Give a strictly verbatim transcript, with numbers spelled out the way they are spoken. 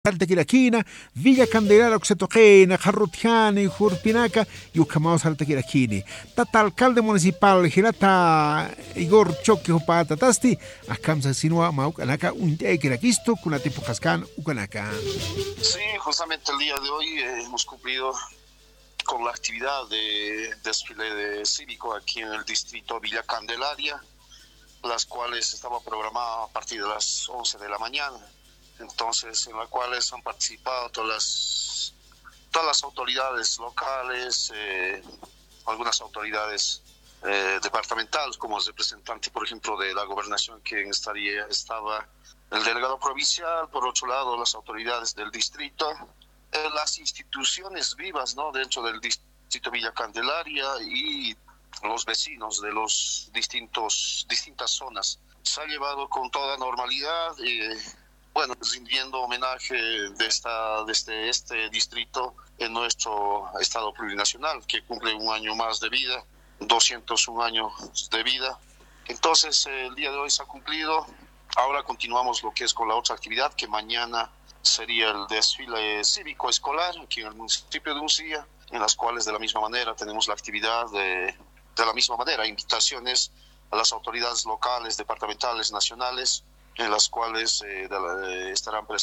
Saltaquiraquina, Villa Candelaria, Oxetoquena, Jarrutiani, Jurpinaca, Yucamaos Saltaquiraquini. Tata alcalde municipal, Girata Igor Choque Hopata Tasti, Akamsa Sinua, Maucanaka, un Tequiraquisto, Kunatipo Cascan, Ucanaka. Sí, justamente el día de hoy eh, hemos cumplido con la actividad de desfile de cívico aquí en el distrito Villa Candelaria, las cuales estaba programada a partir de las once de la mañana. Entonces, en las cuales han participado todas las, todas las autoridades locales, eh, algunas autoridades eh, departamentales, como el representante, por ejemplo, de la gobernación, quien estaría, estaba el delegado provincial, por otro lado, las autoridades del distrito, eh, las instituciones vivas, ¿no?, dentro del distrito Villa Candelaria y los vecinos de los distintos distintas zonas. Se ha llevado con toda normalidad y, bueno, rindiendo homenaje de esta, desde este distrito en nuestro estado plurinacional, que cumple un año más de vida, doscientos un años de vida. Entonces, el día de hoy se ha cumplido. Ahora continuamos lo que es con la otra actividad, que mañana sería el desfile cívico escolar aquí en el municipio de Uncilla, en las cuales de la misma manera tenemos la actividad de, de la misma manera, invitaciones a las autoridades locales, departamentales, nacionales, en las cuales eh, de la, eh, estarán presentes